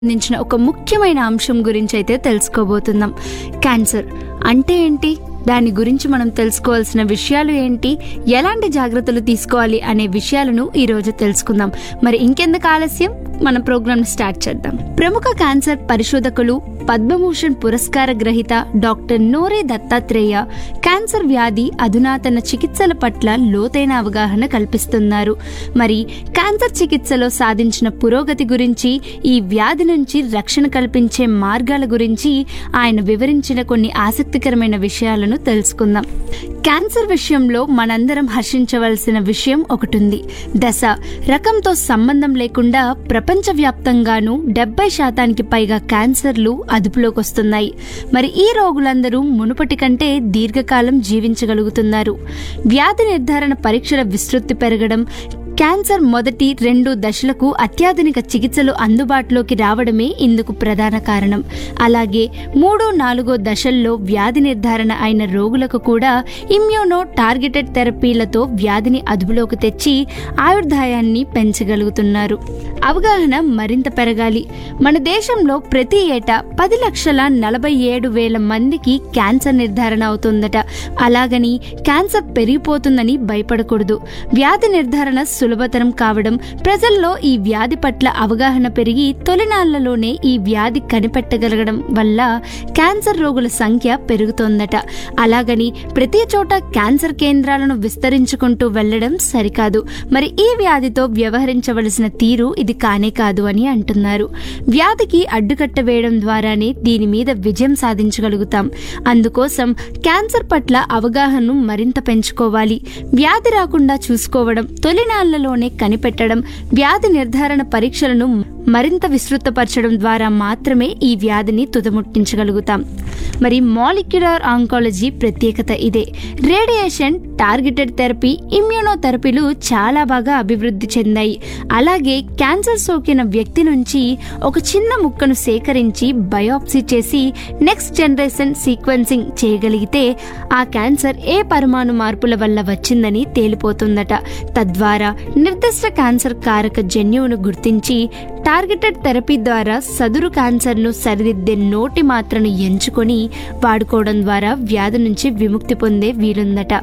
సంబంధించిన ఒక ముఖ్యమైన అంశం గురించి అయితే తెలుసుకోబోతున్నాం. క్యాన్సర్ అంటే ఏంటి, దాని గురించి మనం తెలుసుకోవాల్సిన విషయాలు ఏంటి, ఎలాంటి జాగ్రత్తలు తీసుకోవాలి అనే విషయాలను ఈ రోజు తెలుసుకుందాం. మరి ఇంకెందుకు ఆలస్యం, మన ప్రోగ్రామ్ స్టార్ట్ చేద్దాం. ప్రముఖ క్యాన్సర్ పరిశోధకులు, పద్మభూషణ్ పురస్కార గ్రహీత డాక్టర్ నోరే దత్తాత్రేయ క్యాన్సర్ వ్యాధి అధునాతన చికిత్సల పట్ల లోతైన అవగాహన కల్పిస్తున్నారు. మరి క్యాన్సర్ చికిత్సలో సాధించిన పురోగతి గురించి, ఈ వ్యాధి నుంచి రక్షణ కల్పించే మార్గాల గురించి ఆయన వివరించిన కొన్ని ఆసక్తికరమైన విషయాలను తెలుసుకుందాం. క్యాన్సర్ విషయంలో మనందరం హర్షించవలసిన విషయం ఒకటుంది. దశ, రకంతో సంబంధం లేకుండా ప్రపంచవ్యాప్తంగానూ 70% పైగా క్యాన్సర్లు అదుపులోకి వస్తున్నాయి. మరి ఈ రోగులందరూ మునుపటి కంటే దీర్ఘకాలం జీవించగలుగుతున్నారు. వ్యాధి నిర్ధారణ పరీక్షల విస్తృతి పెరగడం, క్యాన్సర్ మొదటి 2 దశలకు అత్యాధునిక చికిత్సలు అందుబాటులోకి రావడమే ఇందుకు ప్రధాన కారణం. అలాగే 3, 4 దశల్లో వ్యాధి నిర్ధారణ అయిన రోగులకు కూడా ఇమ్యూనో టార్గెటెడ్ థెరపీలతో వ్యాధిని అదుపులోకి తెచ్చి ఆయుర్దాయాన్ని పెంచగలుగుతున్నారు. అవగాహన మరింత పెరగాలి. మన దేశంలో ప్రతి ఏటా 10,47,000 మందికి క్యాన్సర్ నిర్ధారణ అవుతుందట. అలాగని క్యాన్సర్ పెరిగిపోతుందని భయపడకూడదు. వ్యాధి నిర్ధారణ సులభతరం కావడం, ప్రజల్లో ఈ వ్యాధి పట్ల అవగాహన పెరిగి తొలినాళ్లలోనే ఈ వ్యాధి కనిపెట్టగలగడం వల్ల క్యాన్సర్ రోగుల సంఖ్య పెరుగుతోందట. అలాగని ప్రతి చోట క్యాన్సర్ కేంద్రాలను విస్తరించుకుంటూ వెళ్లడం సరికాదు. మరి ఈ వ్యాధితో వ్యవహరించవలసిన తీరు ఇది కానే కాదు అని అంటున్నారు. వ్యాధికి అడ్డుకట్ట వేయడం ద్వారానే దీని మీద విజయం సాధించగలుగుతాం. అందుకోసం క్యాన్సర్ పట్ల అవగాహనను మరింత పెంచుకోవాలి. వ్యాధి రాకుండా చూసుకోవడం, తొలినాళ్లలోనే కనిపెట్టడం, వ్యాధి నిర్ధారణ పరీక్షలను మరింత విస్తృతపరచడం ద్వారా మాత్రమే ఈ వ్యాధిని తుదముట్టించగలుగుతాం. మరి మాలిక్యులర్ ఆంకాలజీ ప్రత్యేకత ఇదే. రేడియేషన్, టార్గెటెడ్ థెరపీ, ఇమ్యూనోథెరపీలు చాలా బాగా అభివృద్ధి చెందాయి. అలాగే క్యాన్సర్ సోకిన వ్యక్తి నుంచి ఒక చిన్న ముక్కను సేకరించి బయోప్సీ చేసి నెక్స్ట్ జనరేషన్ సీక్వెన్సింగ్ చేయగలిగితే ఆ క్యాన్సర్ ఏ పరమాణు మార్పుల వల్ల వచ్చిందని తేలిపోతుందట. తద్వారా నిర్దిష్ట క్యాన్సర్ కారక జన్యువును గుర్తించి టార్గెటెడ్ థెరపీ ద్వారా సదురు క్యాన్సర్ను సరిదిద్దే నోటి మాత్రను ఎంచుకొని వాడుకోవడం ద్వారా వ్యాధి నుంచి విముక్తి పొందే వీలుందట.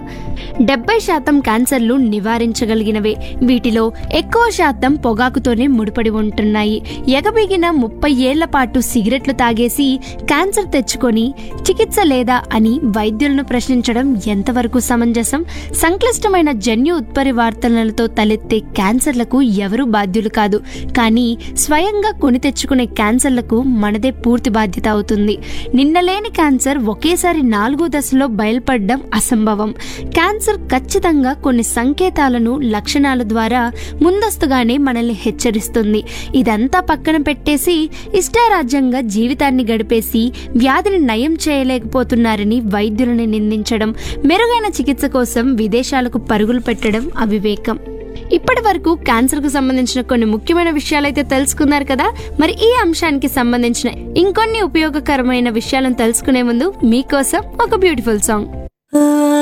70% క్యాన్సర్లు నివారించగలిగినవే. వీటిలో ఎక్కువ శాతం పొగాకుతోనే ముడిపడి ఉంటున్నాయి. ఎగబిగిన 30 ఏళ్ల పాటు సిగరెట్లు తాగేసి క్యాన్సర్ తెచ్చుకొని చికిత్స లేదా అని వైద్యులను ప్రశ్నించడం ఎంతవరకు సమంజసం? సంక్లిష్టమైన జన్యు ఉత్పరివర్తనలతో తలెత్తే క్యాన్సర్లకు ఎవరూ బాధ్యులు కాదు. కానీ స్వయంగా కొని తెచ్చుకునే క్యాన్సర్లకు మనదే పూర్తి బాధ్యత అవుతుంది. నిన్నలేని క్యాన్సర్ ఒకేసారి 4 దశలో బయలుపడడం అసంభవం. క్యాన్సర్ ఖచ్చితంగా కొన్ని సంకేతాలను, లక్షణాల ద్వారా ముందస్తుగానే మనల్ని హెచ్చరిస్తుంది. ఇదంతా పక్కన పెట్టేసి ఇష్టారాజ్యంగా జీవితాన్ని గడిపేసి వ్యాధిని నయం చేయలేకపోతున్నారని వైద్యులను నిందించడం, మెరుగైన చికిత్స కోసం విదేశాలకు పరుగులు పెట్టడం అవివేకం. ఇప్పటి వరకు క్యాన్సర్ కు సంబంధించిన కొన్ని ముఖ్యమైన విషయాలైతే తెలుసుకున్నారు కదా. మరి ఈ అంశానికి సంబంధించిన ఇంకొన్ని ఉపయోగకరమైన విషయాలను తెలుసుకునే ముందు మీకోసం ఒక బ్యూటిఫుల్ సాంగ్.